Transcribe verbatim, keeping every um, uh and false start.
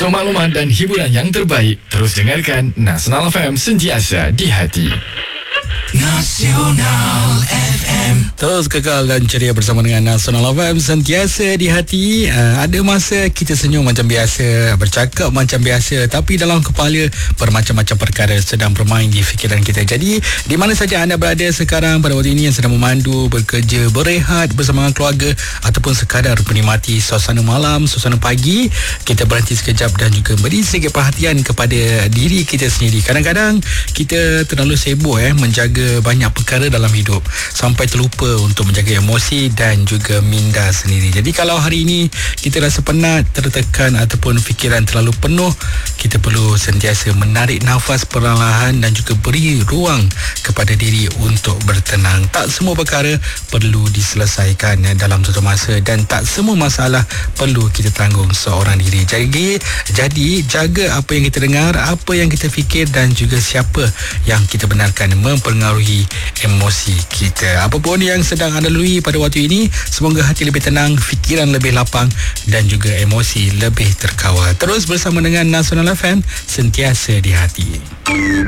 Untuk maklumat dan hiburan yang terbaik, terus dengarkan Nasional F M, sentiasa di hati. Nasional F M. Terus kekal dan ceria bersama dengan Nasional F M, sentiasa di hati. uh, Ada masa kita senyum macam biasa, bercakap macam biasa, tapi dalam kepala bermacam-macam perkara sedang bermain di fikiran kita. Jadi di mana saja anda berada sekarang pada waktu ini, yang sedang memandu, bekerja, berehat bersama dengan keluarga, ataupun sekadar menikmati suasana malam, suasana pagi, kita berhenti sekejap dan juga beri sedikit perhatian kepada diri kita sendiri. Kadang-kadang kita terlalu sibuk eh menjaga banyak perkara dalam hidup sampai terlupa untuk menjaga emosi dan juga minda sendiri. Jadi kalau hari ini kita rasa penat, tertekan ataupun fikiran terlalu penuh, kita perlu sentiasa menarik nafas perlahan dan juga beri ruang kepada diri untuk bertenang. Tak semua perkara perlu diselesaikan dalam satu masa, dan tak semua masalah perlu kita tanggung seorang diri. Jadi, jadi jaga apa yang kita dengar, apa yang kita fikir, dan juga siapa yang kita benarkan mempengaruhi emosi kita. Apapun yang sedang anda lalui pada waktu ini, semoga hati lebih tenang, fikiran lebih lapang dan juga emosi lebih terkawal. Terus bersama dengan Nasional F M, sentiasa di hati.